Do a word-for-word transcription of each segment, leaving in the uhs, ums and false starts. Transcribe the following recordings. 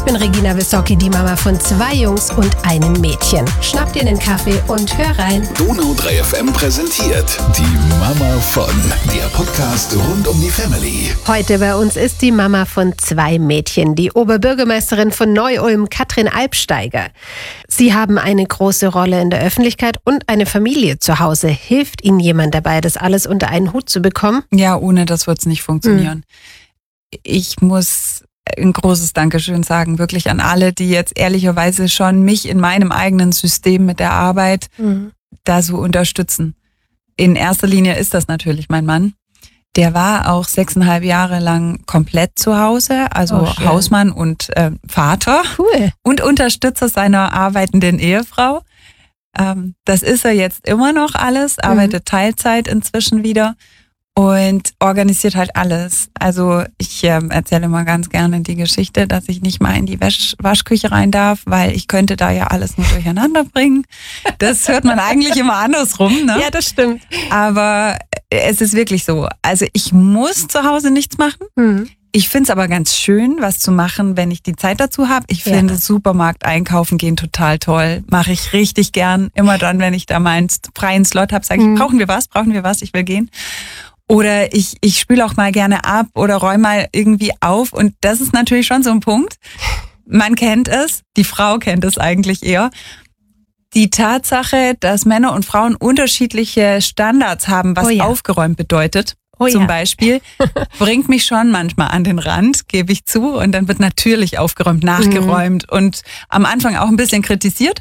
Ich bin Regina Wissocki, die Mama von zwei Jungs und einem Mädchen. Schnapp dir einen Kaffee und hör rein. Donau drei F M präsentiert die Mama von, der Podcast rund um die Family. Heute bei uns ist die Mama von zwei Mädchen, die Oberbürgermeisterin von Neu-Ulm, Katrin Alpsteiger. Sie haben eine große Rolle in der Öffentlichkeit und eine Familie zu Hause. Hilft Ihnen jemand dabei, das alles unter einen Hut zu bekommen? Ja, ohne das wird es nicht funktionieren. Mhm. Ich muss ein großes Dankeschön sagen, wirklich an alle, die jetzt ehrlicherweise schon mich in meinem eigenen System mit der Arbeit mhm. da so unterstützen. In erster Linie ist das natürlich mein Mann. Der war auch sechseinhalb Jahre lang komplett zu Hause, also oh, Hausmann und äh, Vater cool. und Unterstützer seiner arbeitenden Ehefrau. Ähm, das ist er jetzt immer noch alles, arbeitet mhm. Teilzeit inzwischen wieder. Und organisiert halt alles. Also ich äh, erzähle immer ganz gerne die Geschichte, dass ich nicht mal in die Wasch- Waschküche rein darf, weil ich könnte da ja alles nur durcheinander bringen. Das hört man eigentlich immer andersrum, ne? Ja, das stimmt. Aber es ist wirklich so. Also ich muss zu Hause nichts machen. Mhm. Ich finde es aber ganz schön, was zu machen, wenn ich die Zeit dazu habe. Ich finde ja. Supermarkt einkaufen gehen total toll. Mache ich richtig gern. Immer dann, wenn ich da meinen freien Slot habe, sage ich, mhm. brauchen wir was? Brauchen wir was? Ich will gehen. Oder ich, ich spüle auch mal gerne ab oder räume mal irgendwie auf. Und das ist natürlich schon so ein Punkt. Man kennt es, die Frau kennt es eigentlich eher. Die Tatsache, dass Männer und Frauen unterschiedliche Standards haben, was oh ja. aufgeräumt bedeutet. Oh zum ja. Beispiel, bringt mich schon manchmal an den Rand, gebe ich zu. Und dann wird natürlich aufgeräumt, nachgeräumt mhm. und am Anfang auch ein bisschen kritisiert.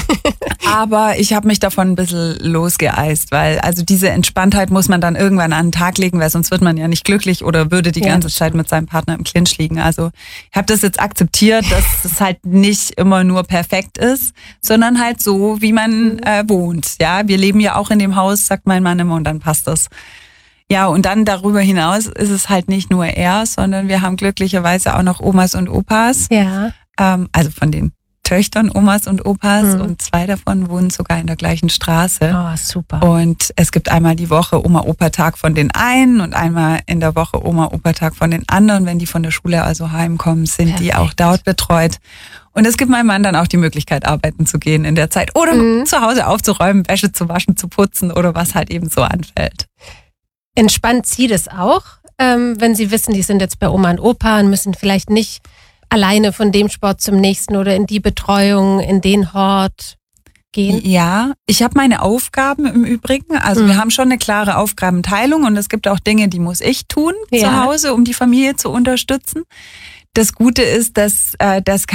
Aber ich habe mich davon ein bisschen losgeeist, weil also diese Entspanntheit muss man dann irgendwann an den Tag legen, weil sonst wird man ja nicht glücklich oder würde die ja, ganze Zeit mit seinem Partner im Clinch liegen. Also ich habe das jetzt akzeptiert, dass es halt nicht immer nur perfekt ist, sondern halt so, wie man äh, wohnt. Ja, wir leben ja auch in dem Haus, sagt mein Mann immer, und dann passt das. Ja, und dann darüber hinaus ist es halt nicht nur er, sondern wir haben glücklicherweise auch noch Omas und Opas. Ja. Ähm, also von den Töchtern Omas und Opas mhm. und zwei davon wohnen sogar in der gleichen Straße. Oh, super. Und es gibt einmal die Woche Oma-Opa-Tag von den einen und einmal in der Woche Oma-Opa-Tag von den anderen. Wenn die von der Schule also heimkommen, sind Perfekt. Die auch dort betreut. Und es gibt meinem Mann dann auch die Möglichkeit, arbeiten zu gehen in der Zeit oder mhm. zu Hause aufzuräumen, Wäsche zu waschen, zu putzen oder was halt eben so anfällt. Entspannt Sie das auch, ähm, wenn Sie wissen, die sind jetzt bei Oma und Opa und müssen vielleicht nicht alleine von dem Sport zum nächsten oder in die Betreuung, in den Hort gehen? Ja, ich habe meine Aufgaben im Übrigen. Also mhm. wir haben schon eine klare Aufgabenteilung und es gibt auch Dinge, die muss ich tun ja. zu Hause, um die Familie zu unterstützen. Das Gute ist, dass äh, das